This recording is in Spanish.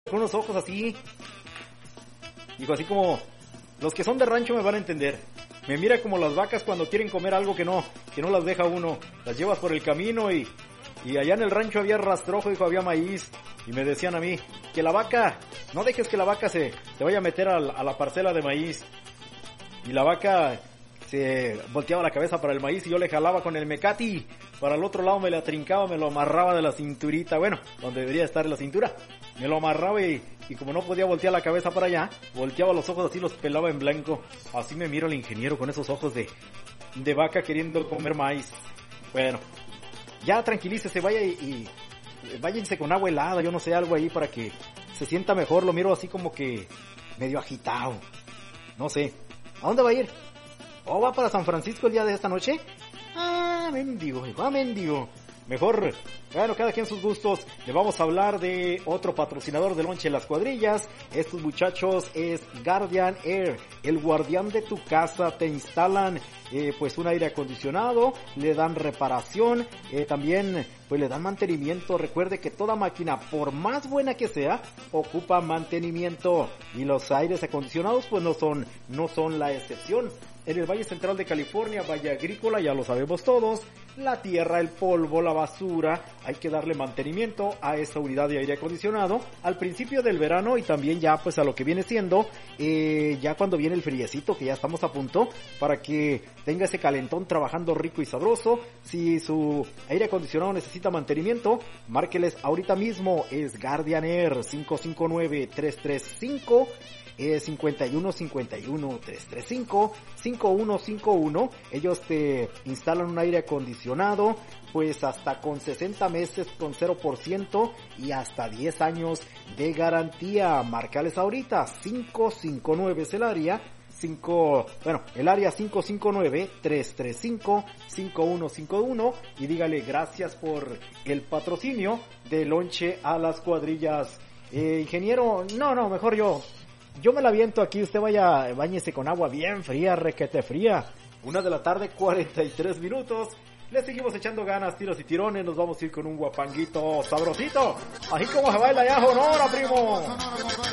con unos ojos así. Digo, así como los que son de rancho me van a entender. Me mira como las vacas cuando quieren comer algo que no las deja uno. Las llevas por el camino y allá en el rancho había rastrojo, dijo, había maíz. Y me decían a mí, que la vaca, no dejes que la vaca se vaya a meter a la parcela de maíz. Y la vaca se volteaba la cabeza para el maíz y yo le jalaba con el mecati. Para el otro lado me la trincaba, me lo amarraba de la cinturita, bueno, donde debería estar la cintura. Me lo amarraba y como no podía voltear la cabeza para allá, volteaba los ojos así, los pelaba en blanco. Así me mira el ingeniero con esos ojos de vaca queriendo comer maíz. Bueno, ya tranquilícese, vaya y váyanse con agua helada, yo no sé, algo ahí para que se sienta mejor. Lo miro así como que medio agitado. No sé, ¿a dónde va a ir? ¿O va para San Francisco el día de esta noche? Ah, mendigo, mendigo. Mejor, bueno, cada quien sus gustos. Le vamos a hablar de otro patrocinador de Lonche en las Cuadrillas. Estos muchachos es Guardian Air, el guardián de tu casa. Te instalan pues un aire acondicionado, le dan reparación, también pues le dan mantenimiento. Recuerde que toda máquina, por más buena que sea, ocupa mantenimiento, y los aires acondicionados pues no son la excepción. En el Valle Central de California, Valle Agrícola, ya lo sabemos todos, la tierra, el polvo, la basura, hay que darle mantenimiento a esta unidad de aire acondicionado al principio del verano, y también ya pues a lo que viene siendo ya cuando viene el friecito, que ya estamos a punto, para que tenga ese calentón trabajando rico y sabroso. Si su aire acondicionado necesita mantenimiento, márqueles ahorita mismo. Es Guardian Air, 559-335 5151-335-5151. Ellos te instalan un aire acondicionado pues hasta con 60 meses con 0% y hasta 10 años de garantía. Márcales ahorita. 559 es el área. El área 559-335-5151, y dígale gracias por el patrocinio de Lonche a las Cuadrillas. Ingeniero, no, mejor yo me la aviento aquí. Usted báñese con agua bien fría, requete fría. 1:43 p.m. Le seguimos echando ganas, tiros y tirones. Nos vamos a ir con un guapanguito sabrosito. Así como se baila ya, Sonora, primo.